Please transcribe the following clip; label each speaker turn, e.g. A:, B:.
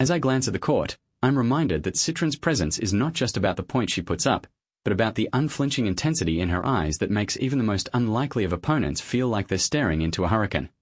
A: As I glance at the court, I'm reminded that Citron's presence is not just about the point she puts up, but about the unflinching intensity in her eyes that makes even the most unlikely of opponents feel like they're staring into a hurricane.